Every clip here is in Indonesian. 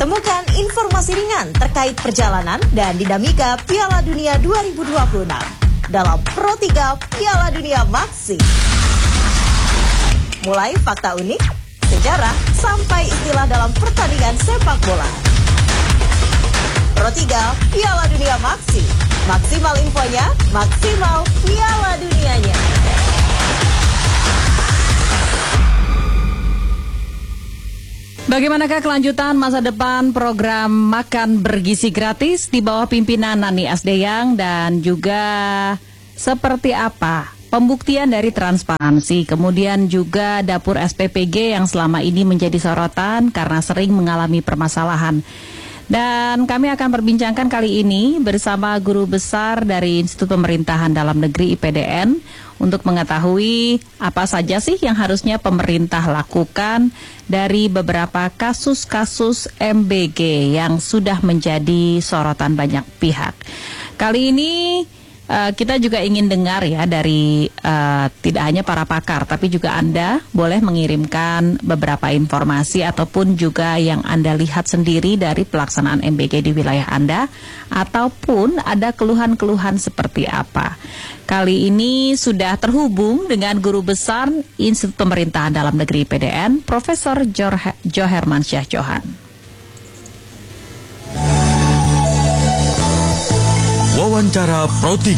Temukan informasi ringan terkait perjalanan dan dinamika Piala Dunia 2026 dalam Pro 3 Piala Dunia Maxi. Mulai fakta unik, sejarah, sampai istilah dalam pertandingan sepak bola. Pro 3 Piala Dunia Maxi. Maksimal infonya, maksimal Piala Dunianya. Bagaimanakah kelanjutan masa depan program makan bergizi gratis di bawah pimpinan Nani Asdeyang, dan juga seperti apa pembuktian dari transparansi, kemudian juga dapur SPPG yang selama ini menjadi sorotan karena sering mengalami permasalahan. Dan kami akan perbincangkan kali ini bersama Guru Besar dari Institut Pemerintahan Dalam Negeri IPDN untuk mengetahui apa saja sih yang harusnya pemerintah lakukan dari beberapa kasus-kasus MBG yang sudah menjadi sorotan banyak pihak. Kali ini kita juga ingin dengar ya dari tidak hanya para pakar, tapi juga Anda boleh mengirimkan beberapa informasi ataupun juga yang Anda lihat sendiri dari pelaksanaan MBG di wilayah Anda, ataupun ada keluhan-keluhan seperti apa. Kali ini sudah terhubung dengan Guru Besar Institut Pemerintahan Dalam Negeri IPDN, Profesor Johermansyah Johan. Wawancara Pro 3.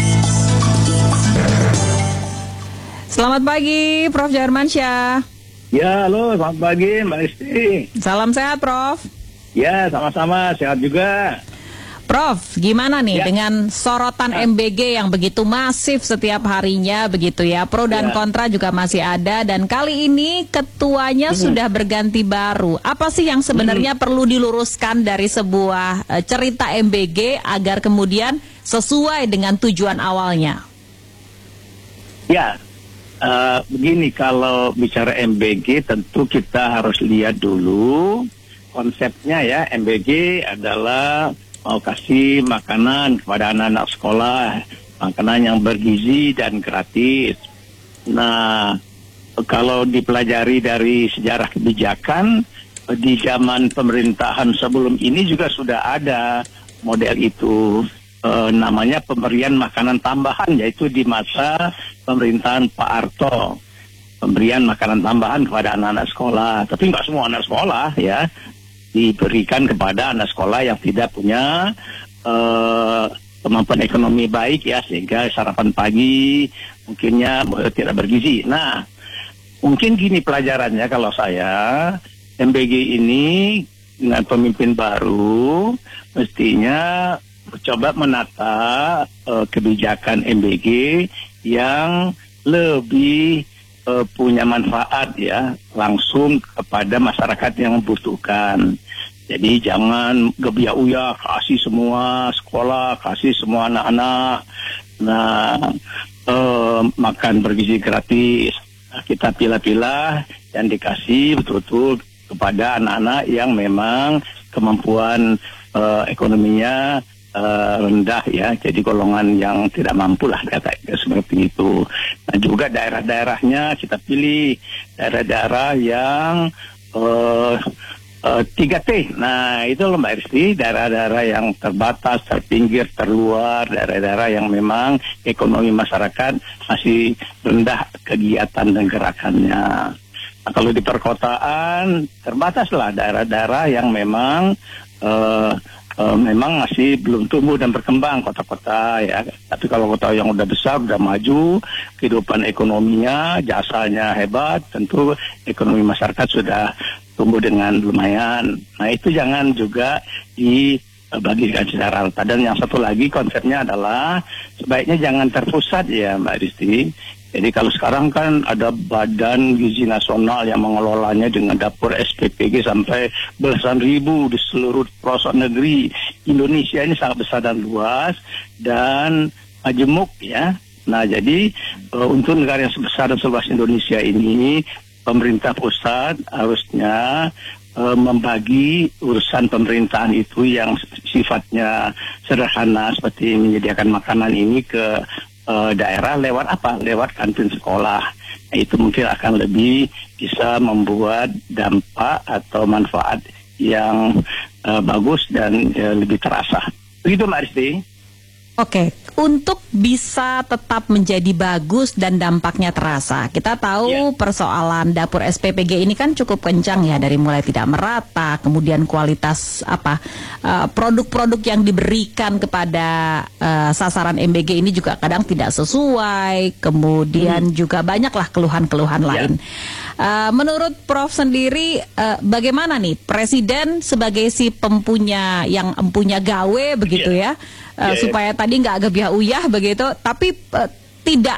Selamat pagi, Prof. Johermansyah. Ya, halo, selamat pagi, Mbak Isti. Salam sehat, Prof. Ya, sama-sama, sehat juga. Prof, gimana nih dengan sorotan MBG yang begitu masif setiap harinya begitu ya? Pro dan kontra juga masih ada, dan kali ini ketuanya sudah berganti baru. Apa sih yang sebenarnya perlu diluruskan dari sebuah cerita MBG agar kemudian sesuai dengan tujuan awalnya? Ya, begini, kalau bicara MBG tentu kita harus lihat dulu konsepnya ya. MBG adalah mau kasih makanan kepada anak-anak sekolah, makanan yang bergizi dan gratis. Nah, kalau dipelajari dari sejarah kebijakan, di zaman pemerintahan sebelum ini juga sudah ada model itu. Namanya pemberian makanan tambahan, yaitu di masa pemerintahan Pak Harto. Pemberian makanan tambahan kepada anak-anak sekolah. Tapi nggak semua anak sekolah ya. Diberikan kepada anak sekolah yang tidak punya kemampuan ekonomi baik ya, sehingga sarapan pagi mungkinnya tidak bergizi. Nah, mungkin gini pelajarannya kalau saya, MBG ini dengan pemimpin baru mestinya coba menata kebijakan MBG yang lebih punya manfaat ya langsung kepada masyarakat yang membutuhkan. Jadi jangan gebiak-uyak kasih semua sekolah, kasih semua anak-anak. Nah, makan bergizi gratis. Nah, kita pilah-pilah yang dikasih betul-betul kepada anak-anak yang memang kemampuan ekonominya rendah ya, jadi golongan yang tidak mampu lah kata seperti itu. Nah, juga daerah-daerahnya kita pilih daerah-daerah yang 3T. Nah, itu loh Mbak Risti, daerah-daerah yang terbatas, terpinggir, terluar, daerah-daerah yang memang ekonomi masyarakat masih rendah kegiatan dan gerakannya. Nah, kalau di perkotaan terbataslah daerah-daerah yang memang memang masih belum tumbuh dan berkembang kota-kota ya. Tapi kalau kota yang udah besar, udah maju, kehidupan ekonominya, jasanya hebat, tentu ekonomi masyarakat sudah tumbuh dengan lumayan. Nah, itu jangan juga dibagikan secara rata. Dan yang satu lagi konsepnya adalah sebaiknya jangan terpusat ya Mbak Risti. Jadi kalau sekarang kan ada Badan Gizi Nasional yang mengelolanya dengan dapur SPPG sampai belasan ribu di seluruh pelosok negeri. Indonesia ini sangat besar dan luas dan majemuk ya. Nah, jadi untuk negara yang sebesar dan seluas Indonesia ini, pemerintah pusat harusnya membagi urusan pemerintahan itu yang sifatnya sederhana seperti menyediakan makanan ini ke daerah lewat apa? Lewat kantin sekolah. Nah, itu mungkin akan lebih bisa membuat dampak atau manfaat yang bagus dan lebih terasa. Begitu Mbak Aristi. Oke, untuk bisa tetap menjadi bagus dan dampaknya terasa, kita tahu persoalan dapur SPPG ini kan cukup kencang ya, dari mulai tidak merata, kemudian kualitas produk-produk yang diberikan kepada sasaran MBG ini juga kadang tidak sesuai, kemudian juga banyaklah keluhan-keluhan lain. Menurut Prof sendiri, bagaimana nih Presiden sebagai si yang empunya gawe begitu ya? Supaya tadi nggak gebiah-uyah begitu, tapi tidak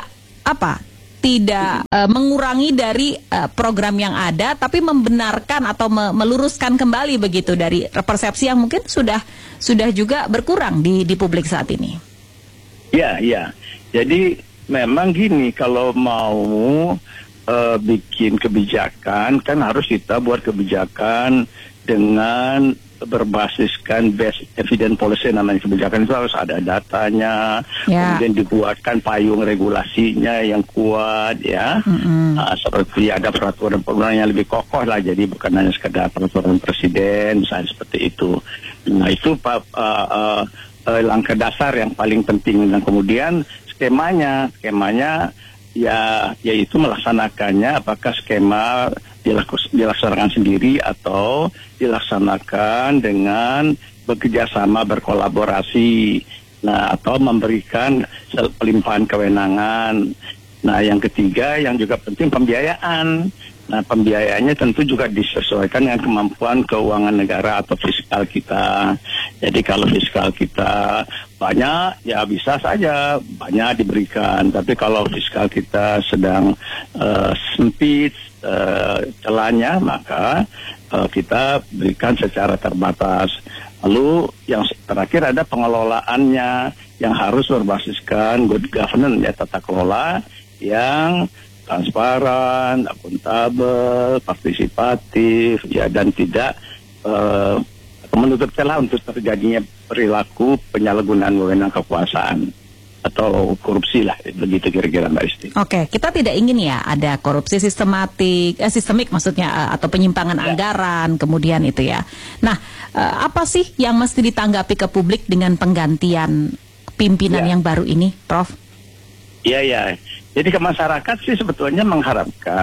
mengurangi dari program yang ada, tapi membenarkan atau meluruskan kembali begitu dari persepsi yang mungkin sudah juga berkurang di publik saat ini. Ya. Jadi memang gini, kalau mau bikin kebijakan kan harus kita buat kebijakan dengan berbasiskan best evidence policy. Namanya kebijakan itu harus ada datanya, kemudian dibuatkan payung regulasinya yang kuat ya. Seperti ada peraturan-peraturan yang lebih kokoh lah, jadi bukan hanya sekedar peraturan presiden misalnya seperti itu. Nah itu langkah dasar yang paling penting. Dan kemudian skemanya yaitu melaksanakannya, apakah skema dilaksanakan sendiri atau dilaksanakan dengan bekerjasama, berkolaborasi, atau memberikan pelimpahan kewenangan. Nah, yang ketiga yang juga penting pembiayaan. Nah, pembiayaannya tentu juga disesuaikan dengan kemampuan keuangan negara atau fiskal kita. Jadi kalau fiskal kita banyak, ya bisa saja banyak diberikan. Tapi kalau fiskal kita sedang sempit celahnya, maka kita berikan secara terbatas. Lalu yang terakhir ada pengelolaannya yang harus berbasiskan good governance, ya, tata kelola yang transparan, akuntabel, partisipatif, ya, dan tidak menutup celah untuk terjadinya perilaku penyalahgunaan wewenang kekuasaan atau korupsi lah, begitu kira-kira Mbak Isti. Oke, kita tidak ingin ya ada korupsi sistemik maksudnya, atau penyimpangan anggaran, kemudian itu ya. Nah, apa sih yang mesti ditanggapi ke publik dengan penggantian pimpinan yang baru ini, Prof? Iya. Jadi ke masyarakat sih sebetulnya mengharapkan